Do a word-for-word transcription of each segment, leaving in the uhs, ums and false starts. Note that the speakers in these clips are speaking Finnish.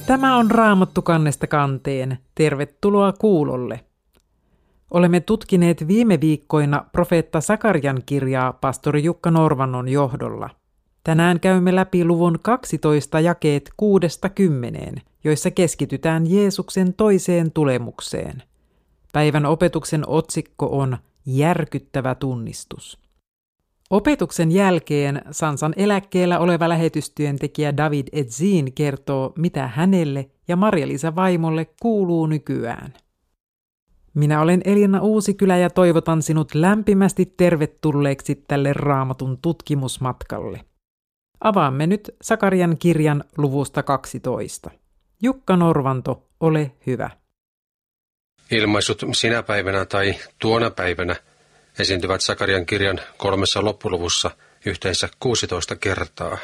Tämä on Raamattu kannesta kanteen. Tervetuloa kuulolle. Olemme tutkineet viime viikkoina profeetta Sakarian kirjaa pastori Jukka Norvannon johdolla. Tänään käymme läpi luvun kaksitoista jakeet kuudesta kymmeneen, joissa keskitytään Jeesuksen toiseen tulemukseen. Päivän opetuksen otsikko on Järkyttävä tunnistus. Opetuksen jälkeen Sansan eläkkeellä oleva lähetystyöntekijä David Edzin kertoo, mitä hänelle ja Marja-Liisa vaimolle kuuluu nykyään. Minä olen Elina Uusikylä ja toivotan sinut lämpimästi tervetulleeksi tälle Raamatun tutkimusmatkalle. Avaamme nyt Sakarian kirjan luvusta kaksitoista. Jukka Norvanto, ole hyvä. Ilmaisut sinä päivänä tai tuona päivänä esiintyvät Sakarian kirjan kolmessa loppuluvussa yhteensä kuusitoista kertaa.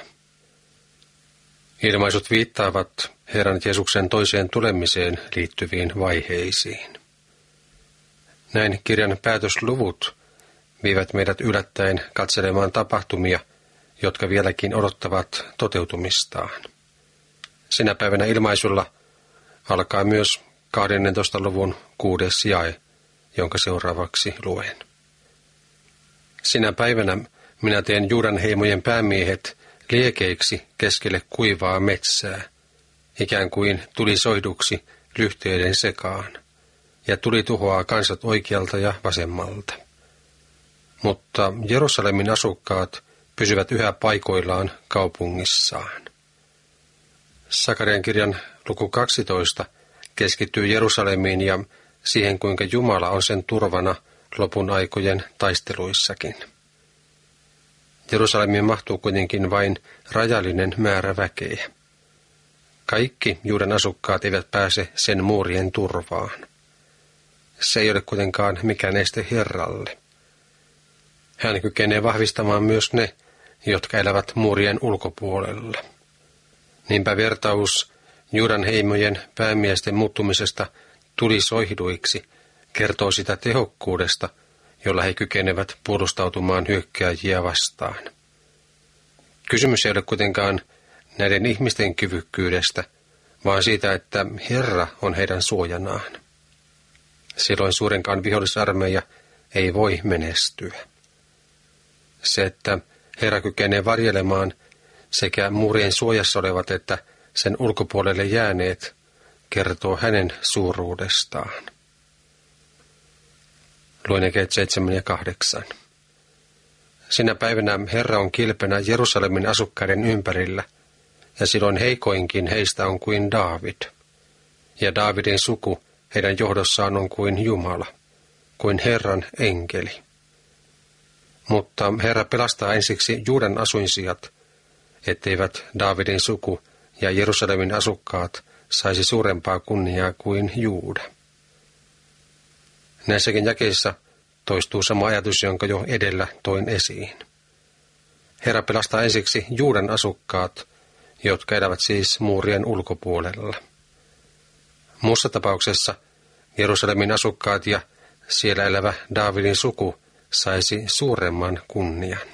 Ilmaisut viittaavat Herran Jeesuksen toiseen tulemiseen liittyviin vaiheisiin. Näin kirjan päätösluvut viivät meidät yllättäen katselemaan tapahtumia, jotka vieläkin odottavat toteutumistaan. Sinä päivänä ilmaisulla alkaa myös kahdennentoista luvun kuudes jae, jonka seuraavaksi luen. Sinä päivänä minä teen Juudan heimojen päämiehet liekeiksi keskelle kuivaa metsää, ikään kuin tuli soihduksi lyhteiden sekaan, ja tuli tuhoaa kansat oikealta ja vasemmalta. Mutta Jerusalemin asukkaat pysyvät yhä paikoillaan kaupungissaan. Sakarian kirjan luku kaksitoista keskittyy Jerusalemiin ja siihen, kuinka Jumala on sen turvana lopun aikojen taisteluissakin. Jerusalemiin mahtuu kuitenkin vain rajallinen määrä väkeä. Kaikki Juudan asukkaat eivät pääse sen muurien turvaan. Se ei ole kuitenkaan mikään este Herralle. Hän kykenee vahvistamaan myös ne, jotka elävät muurien ulkopuolella. Niinpä vertaus Juudan heimojen päämiesten muuttumisesta tulisoihduiksi kertoo sitä tehokkuudesta, jolla he kykenevät puolustautumaan hyökkääjiä vastaan. Kysymys ei ole kuitenkaan näiden ihmisten kyvykkyydestä, vaan siitä, että Herra on heidän suojanaan. Silloin suurenkaan vihollisarmeija ei voi menestyä. Se, että Herra kykenee varjelemaan sekä muurien suojassa olevat että sen ulkopuolelle jääneet, kertoo hänen suuruudestaan. Luen jakeet seitsemän ja kahdeksan. Sinä päivänä Herra on kilpenä Jerusalemin asukkaiden ympärillä, ja silloin heikoinkin heistä on kuin Daavid. Ja Daavidin suku heidän johdossaan on kuin Jumala, kuin Herran enkeli. Mutta Herra pelastaa ensiksi Juudan asuinsijat, etteivät Daavidin suku ja Jerusalemin asukkaat saisi suurempaa kunniaa kuin Juuda. Näissäkin jakeissa toistuu sama ajatus, jonka jo edellä toin esiin. Herra pelastaa ensiksi Juudan asukkaat, jotka elävät siis muurien ulkopuolella. Muussa tapauksessa Jerusalemin asukkaat ja siellä elävä Daavidin suku saisi suuremman kunnian.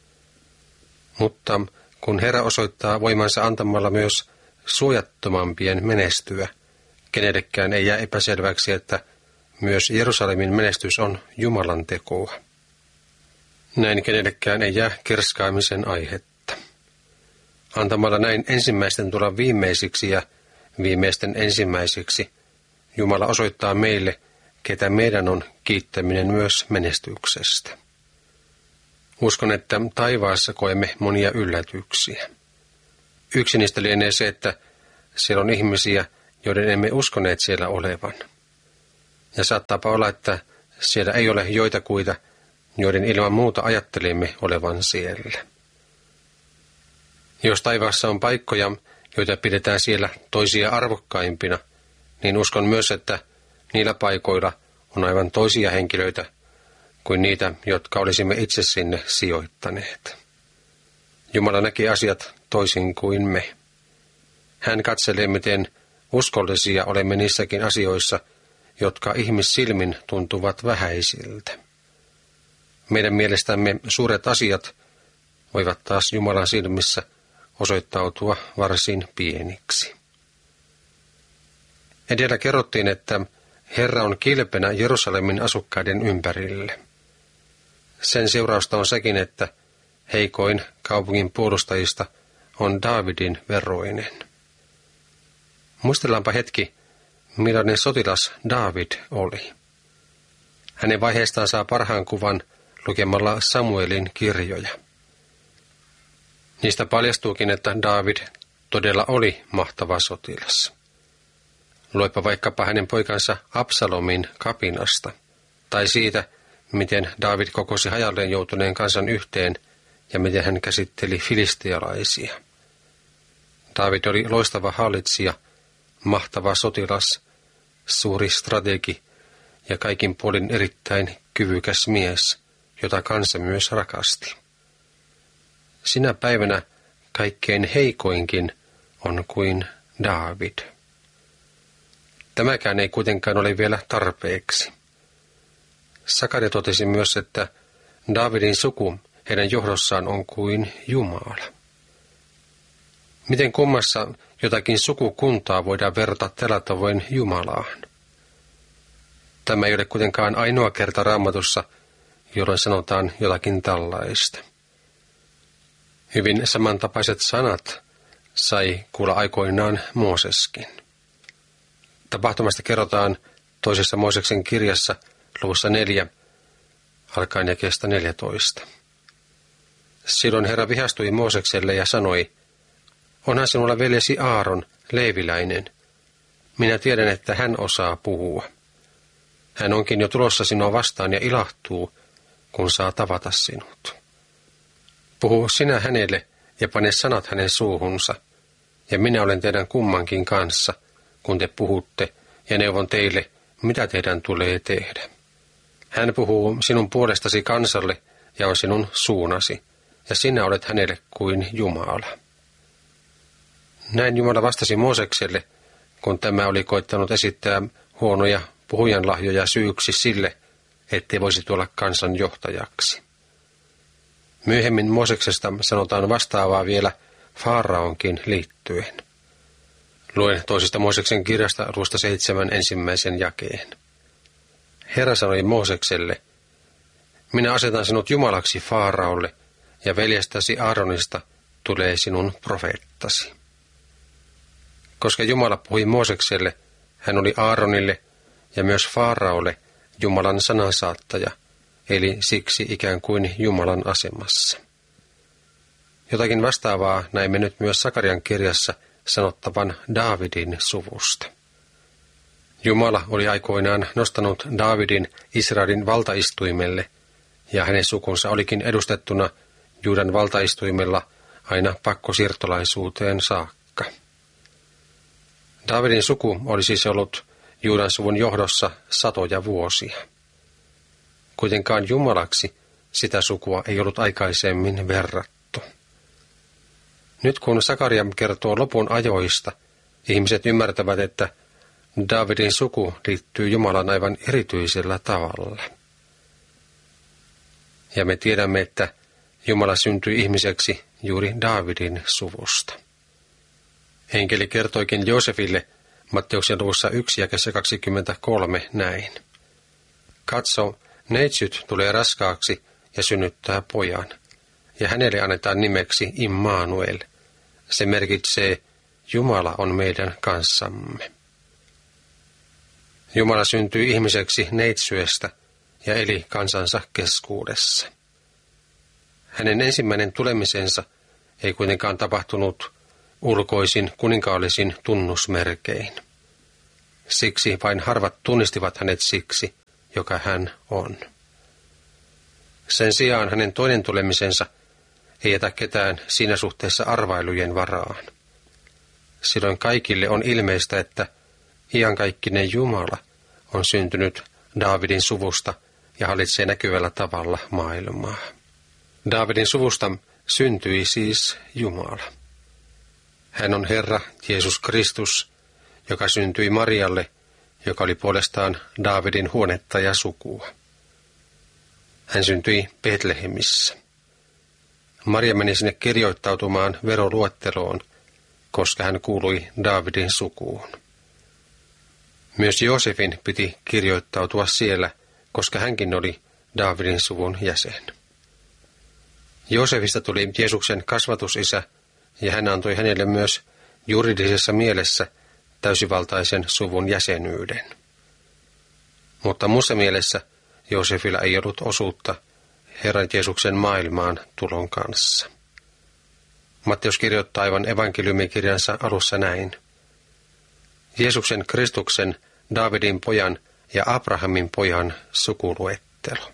Mutta kun Herra osoittaa voimansa antamalla myös suojattomampien menestyä, kenellekään ei jää epäselväksi, että myös Jerusalemin menestys on Jumalan tekoa. Näin kenellekään ei jää kerskaamisen aihetta. Antamalla näin ensimmäisten tulla viimeisiksi ja viimeisten ensimmäisiksi, Jumala osoittaa meille, ketä meidän on kiittäminen myös menestyksestä. Uskon, että taivaassa koemme monia yllätyksiä. Yksi niistä lienee se, että siellä on ihmisiä, joiden emme uskoneet siellä olevan. Ja saattaapa olla, että siellä ei ole joitakuita, joiden ilman muuta ajattelimme olevan siellä. Jos taivaassa on paikkoja, joita pidetään siellä toisia arvokkaimpina, niin uskon myös, että niillä paikoilla on aivan toisia henkilöitä kuin niitä, jotka olisimme itse sinne sijoittaneet. Jumala näkee asiat toisin kuin me. Hän katselee, miten uskollisia olemme niissäkin asioissa, jotka ihmissilmin tuntuvat vähäisiltä. Meidän mielestämme suuret asiat voivat taas Jumalan silmissä osoittautua varsin pieniksi. Edellä kerrottiin, että Herra on kilpenä Jerusalemin asukkaiden ympärille. Sen seurausta on sekin, että heikoin kaupungin puolustajista on Daavidin veroinen. Muistellaanpa hetki, millainen sotilas Daavid oli. Hänen vaiheestaan saa parhaan kuvan lukemalla Samuelin kirjoja. Niistä paljastuukin, että Daavid todella oli mahtava sotilas. Luepa vaikkapa hänen poikansa Absalomin kapinasta, tai siitä, miten Daavid kokosi hajalleen joutuneen kansan yhteen ja miten hän käsitteli filistialaisia. Daavid oli loistava hallitsija, mahtava sotilas, suuri strategi ja kaikin puolin erittäin kyvykäs mies, jota kansa myös rakasti. Sinä päivänä kaikkein heikoinkin on kuin Daavid. Tämäkään ei kuitenkaan ole vielä tarpeeksi. Sakaria totesi myös, että Daavidin suku heidän johdossaan on kuin Jumala. Miten kummassa jotakin sukukuntaa voidaan verrata tällä tavoin Jumalaan? Tämä ei ole kuitenkaan ainoa kerta Raamatussa, jolloin sanotaan jotakin tällaista. Hyvin samantapaiset sanat sai kuulla aikoinaan Mooseskin. Tapahtumasta kerrotaan toisessa Mooseksen kirjassa luvussa neljä, alkaen jakeesta neljätoista. Silloin Herra vihastui Moosekselle ja sanoi, onhan sinulla veljesi Aaron, leeviläinen. Minä tiedän, että hän osaa puhua. Hän onkin jo tulossa sinua vastaan ja ilahtuu, kun saa tavata sinut. Puhu sinä hänelle ja pane sanat hänen suuhunsa, ja minä olen teidän kummankin kanssa, kun te puhutte, ja neuvon teille, mitä teidän tulee tehdä. Hän puhuu sinun puolestasi kansalle ja on sinun suunasi, ja sinä olet hänelle kuin Jumala. Näin Jumala vastasi Moosekselle, kun tämä oli koittanut esittää huonoja puhujanlahjoja syyksi sille, ettei voisi tulla kansan johtajaksi. Myöhemmin Mooseksesta sanotaan vastaavaa vielä Faaraonkin liittyen. Luen toisesta Mooseksen kirjasta luvusta seitsemän ensimmäisen jakeen. Herra sanoi Moosekselle, minä asetan sinut jumalaksi Faaraolle, ja veljestäsi Aaronista tulee sinun profeettasi. Koska Jumala puhui Moosekselle, hän oli Aaronille ja myös Faaraolle Jumalan sanansaattaja, eli siksi ikään kuin Jumalan asemassa. Jotakin vastaavaa näimme nyt myös Sakarian kirjassa sanottavan Daavidin suvusta. Jumala oli aikoinaan nostanut Daavidin Israelin valtaistuimelle, ja hänen sukunsa olikin edustettuna Juudan valtaistuimella aina pakkosiirtolaisuuteen saakka. Daavidin suku oli siis ollut Juudan suvun johdossa satoja vuosia. Kuitenkaan Jumalaksi sitä sukua ei ollut aikaisemmin verrattu. Nyt kun Sakaria kertoo lopun ajoista, ihmiset ymmärtävät, että Daavidin suku liittyy Jumalan aivan erityisellä tavalla. Ja me tiedämme, että Jumala syntyi ihmiseksi juuri Daavidin suvusta. Enkeli kertoikin Joosefille Matteuksen luvussa yksi jakeessa kaksikymmentäkolme näin. Katso, neitsyt tulee raskaaksi ja synnyttää pojan, ja hänelle annetaan nimeksi Immanuel. Se merkitsee, Jumala on meidän kanssamme. Jumala syntyi ihmiseksi neitsyestä ja eli kansansa keskuudessa. Hänen ensimmäinen tulemisensa ei kuitenkaan tapahtunut ulkoisin kuninkaallisin tunnusmerkein. Siksi vain harvat tunnistivat hänet siksi, joka hän on. Sen sijaan hänen toinen tulemisensa ei jätä ketään siinä suhteessa arvailujen varaan. Silloin kaikille on ilmeistä, että iankaikkinen Jumala on syntynyt Daavidin suvusta ja hallitsee näkyvällä tavalla maailmaa. Daavidin suvusta syntyi siis Jumala. Hän on Herra Jeesus Kristus, joka syntyi Marialle, joka oli puolestaan Daavidin huonetta ja sukua. Hän syntyi Betlehemissä. Maria meni sinne kirjoittautumaan veroluetteloon, koska hän kuului Daavidin sukuun. Myös Joosefin piti kirjoittautua siellä, koska hänkin oli Daavidin suvun jäsen. Joosefista tuli Jeesuksen kasvatusisä, ja hän antoi hänelle myös juridisessa mielessä täysivaltaisen suvun jäsenyyden. Mutta muussa mielessä Joosefilla ei ollut osuutta Herran Jeesuksen maailmaan tulon kanssa. Matteus kirjoittaa aivan evankeliumikirjansa alussa näin. Jeesuksen Kristuksen, Daavidin pojan ja Abrahamin pojan sukuluettelo.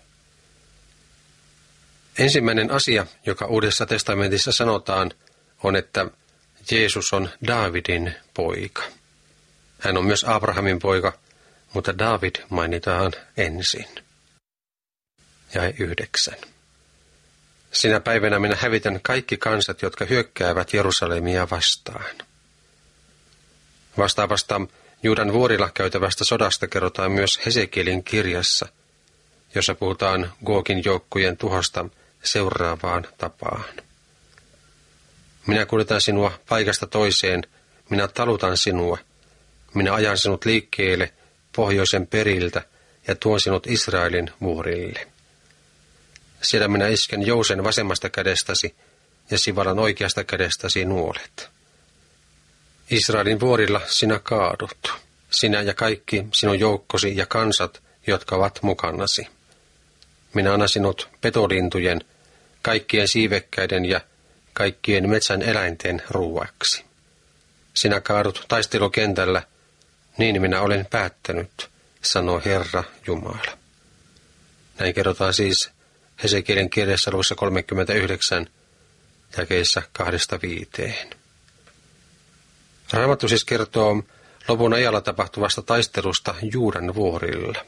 Ensimmäinen asia, joka Uudessa testamentissa sanotaan, on, että Jeesus on Daavidin poika. Hän on myös Abrahamin poika, mutta Daavid mainitaan ensin. Jae yhdeksän. Sinä päivänä minä hävitän kaikki kansat, jotka hyökkäävät Jerusalemia vastaan. Vastaavasta Juudan vuorilla käytävästä sodasta kerrotaan myös Hesekielin kirjassa, jossa puhutaan Googin joukkojen tuhosta seuraavaan tapaan. Minä kuljetan sinua paikasta toiseen, minä talutan sinua, minä ajan sinut liikkeelle pohjoisen periltä ja tuon sinut Israelin vuorille. Siellä minä isken jousen vasemmasta kädestäsi ja sivalan oikeasta kädestäsi nuolet. Israelin vuorilla sinä kaadut, sinä ja kaikki sinun joukkosi ja kansat, jotka ovat mukanasi. Minä annan sinut petolintujen, kaikkien siivekkäiden ja kaikkien metsän eläinten ruuaksi. Sinä kaadut taistelukentällä, niin minä olen päättänyt, sanoo Herra Jumala. Näin kerrotaan siis Hesekielin kirjassa luvussa kolmekymmentäyhdeksän, jakeissa kahdesta viiteen. Raamattu siis kertoo lopun ajalla tapahtuvasta taistelusta Juudan vuorilla.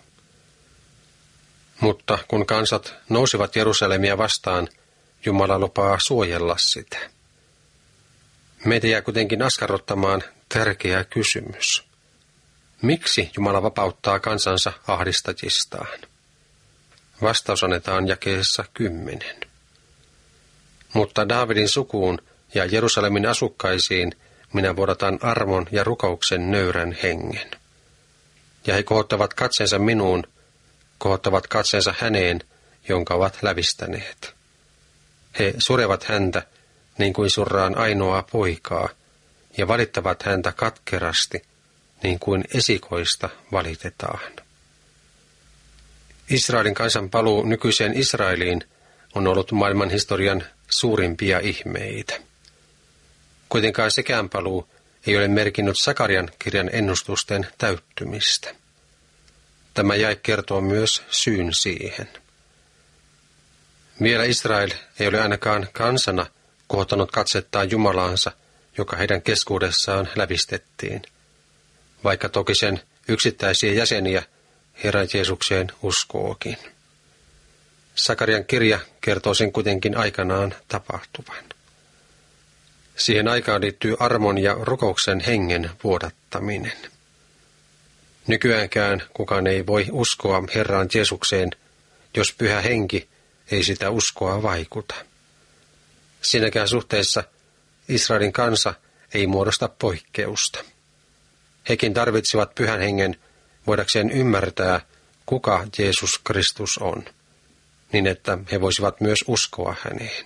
Mutta kun kansat nousivat Jerusalemia vastaan, Jumala lupaa suojella sitä. Meitä jää kuitenkin askarruttamaan tärkeä kysymys. Miksi Jumala vapauttaa kansansa ahdistajistaan? Vastaus annetaan jakeessa kymmenen. Mutta Daavidin sukuun ja Jerusalemin asukkaisiin minä vuodatan armon ja rukouksen nöyrän hengen. Ja he kohottavat katseensa minuun, kohottavat katseensa häneen, jonka ovat lävistäneet. He surevat häntä, niin kuin surraan ainoaa poikaa, ja valittavat häntä katkerasti, niin kuin esikoista valitetaan. Israelin kansan paluu nykyiseen Israeliin on ollut maailman historian suurimpia ihmeitä. Kuitenkaan sekään paluu ei ole merkinnyt Sakarian kirjan ennustusten täyttymistä. Tämä jae kertoo myös syyn siihen. Vielä Israel ei ole ainakaan kansana kohottanut katsettaan Jumalaansa, joka heidän keskuudessaan lävistettiin, vaikka toki sen yksittäisiä jäseniä Herran Jeesukseen uskookin. Sakarian kirja kertoo sen kuitenkin aikanaan tapahtuvan. Siihen aikaan liittyy armon ja rukouksen hengen vuodattaminen. Nykyäänkään kukaan ei voi uskoa Herran Jeesukseen, jos pyhä henki ei sitä uskoa vaikuta. Siinäkään suhteessa Israelin kansa ei muodosta poikkeusta. Hekin tarvitsivat pyhän hengen voidakseen ymmärtää, kuka Jeesus Kristus on, niin että he voisivat myös uskoa häneen.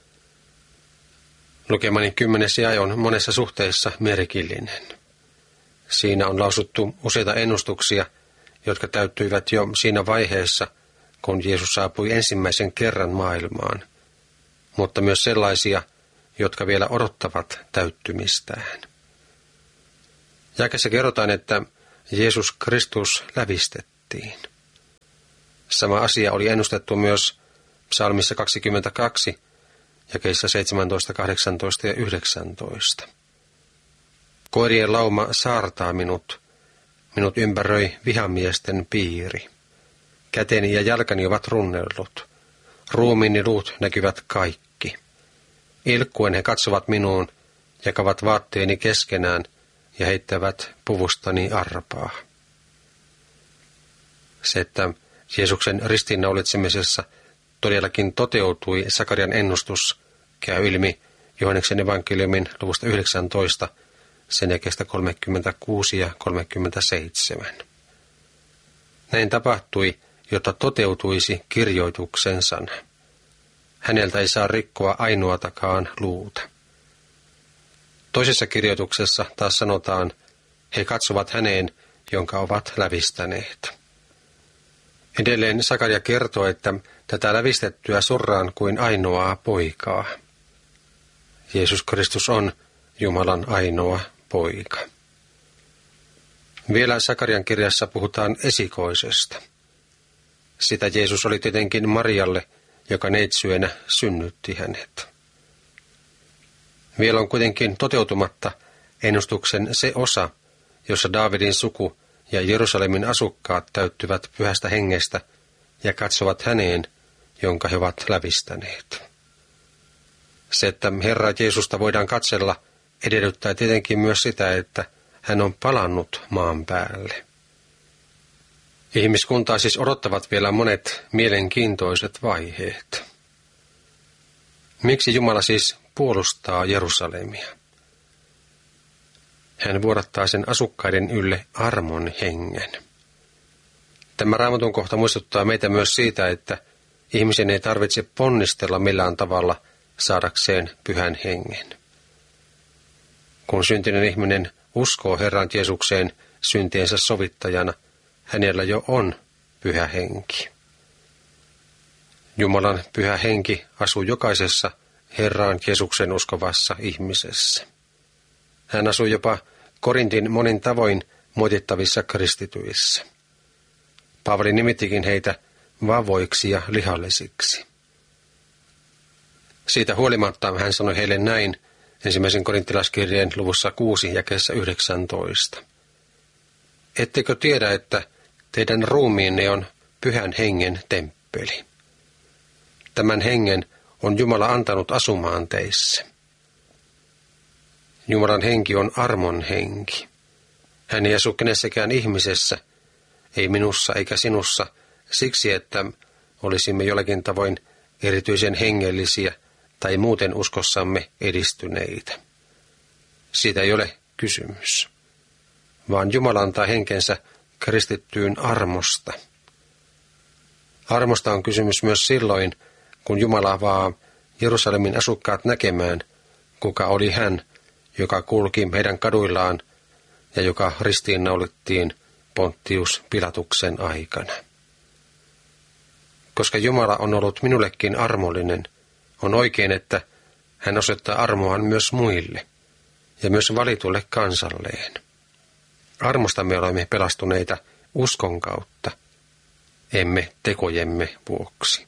Lukemani kymmenes jae on monessa suhteessa merkillinen. Siinä on lausuttu useita ennustuksia, jotka täyttyivät jo siinä vaiheessa, kun Jeesus saapui ensimmäisen kerran maailmaan, mutta myös sellaisia, jotka vielä odottavat täyttymistään. Jakeessa kerrotaan, että Jeesus Kristus lävistettiin. Sama asia oli ennustettu myös psalmissa kaksikymmentäkaksi, jakeissa seitsemäntoista, kahdeksantoista ja yhdeksäntoista. Koirien lauma saartaa minut, minut ympäröi vihamiesten piiri. Käteni ja jalkani ovat runnellut, ruumiini luut näkyvät kaikki. Ilkkuen he katsovat minuun, jakavat vaatteeni keskenään ja heittävät puvustani arpaa. Se, että Jeesuksen ristiinnaulitsemisessa todellakin toteutui Sakarian ennustus, käy ilmi Johanneksen evankeliumin luvusta yhdeksäntoista, sen jakeesta kolmekymmentäkuusi ja kolmekymmentäseitsemän. Näin tapahtui, jotta toteutuisi kirjoituksen sana. Häneltä ei saa rikkoa ainoatakaan luuta. Toisessa kirjoituksessa taas sanotaan, he katsovat häneen, jonka ovat lävistäneet. Edelleen Sakaria kertoo, että tätä lävistettyä surraan kuin ainoaa poikaa. Jeesus Kristus on Jumalan ainoa poika. Vielä Sakarian kirjassa puhutaan esikoisesta. Sitä Jeesus oli tietenkin Marialle, joka neitsyönä synnytti hänet. Vielä on kuitenkin toteutumatta ennustuksen se osa, jossa Daavidin suku ja Jerusalemin asukkaat täyttyvät Pyhästä Hengestä ja katsovat häneen, jonka he ovat lävistäneet. Se, että Herra Jeesusta voidaan katsella, edellyttää tietenkin myös sitä, että hän on palannut maan päälle. Ihmiskuntaa siis odottavat vielä monet mielenkiintoiset vaiheet. Miksi Jumala siis puolustaa Jerusalemia? Hän vuodattaa sen asukkaiden ylle armon hengen. Tämä Raamatun kohta muistuttaa meitä myös siitä, että ihmisen ei tarvitse ponnistella millään tavalla saadakseen pyhän hengen. Kun syntinen ihminen uskoo Herran Jeesukseen syntiensä sovittajana, hänellä jo on pyhä henki. Jumalan pyhä henki asuu jokaisessa Herran Jeesuksen uskovassa ihmisessä. Hän asuu jopa Korintin monin tavoin moitittavissa kristityissä. Paavali nimittikin heitä vavoiksi ja lihallisiksi. Siitä huolimatta hän sanoi heille näin ensimmäisen korintilaiskirjeen luvussa kuusi jakeessa yhdeksäntoista. Ettekö tiedä, että teidän ruumiinne on pyhän hengen temppeli? Tämän hengen on Jumala antanut asumaan teissä. Jumalan henki on armon henki. Hän ei asu kenessäkään ihmisessä, ei minussa eikä sinussa, siksi että olisimme jollakin tavoin erityisen hengellisiä tai muuten uskossamme edistyneitä. Siitä ei ole kysymys, vaan Jumala antaa henkensä kristittyyn armosta. Armosta on kysymys myös silloin, kun Jumala avaa Jerusalemin asukkaat näkemään, kuka oli hän, joka kulki meidän kaduillaan ja joka ristiinnaulittiin Pontius Pilatuksen aikana. Koska Jumala on ollut minullekin armollinen, on oikein, että hän osoittaa armoaan myös muille ja myös valitulle kansalleen. Armosta me olemme pelastuneita uskon kautta, emme tekojemme vuoksi.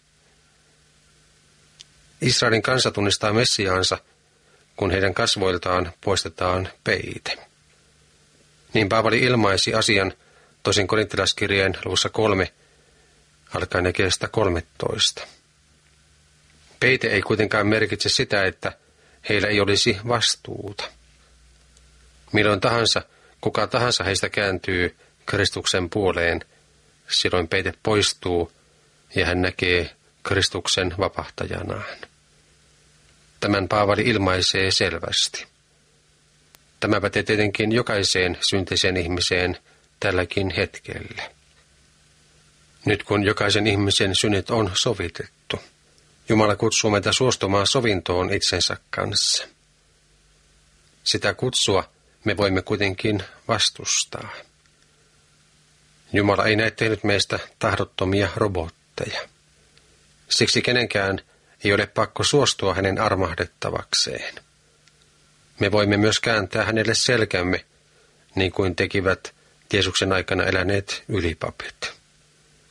Israelin kansa tunnistaa Messiaansa, kun heidän kasvoiltaan poistetaan peite. Niin Paavali ilmaisi asian toisen korintilaiskirjeen luvussa kolme, alkaen jakeesta kolmetoista. Peite ei kuitenkaan merkitse sitä, että heillä ei olisi vastuuta. Milloin tahansa, kuka tahansa heistä kääntyy Kristuksen puoleen, silloin peite poistuu ja hän näkee Kristuksen vapahtajanaan. Tämän Paavali ilmaisee selvästi. Tämä pätee tietenkin jokaiseen syntiseen ihmiseen tälläkin hetkellä. Nyt kun jokaisen ihmisen synnit on sovitettu, Jumala kutsuu meitä suostumaan sovintoon itsensä kanssa. Sitä kutsua me voimme kuitenkin vastustaa. Jumala ei näe tehnyt meistä tahdottomia robotteja. Siksi kenenkään ei ole pakko suostua hänen armahdettavakseen. Me voimme myös kääntää hänelle selkämme, niin kuin tekivät Jeesuksen aikana eläneet ylipapit.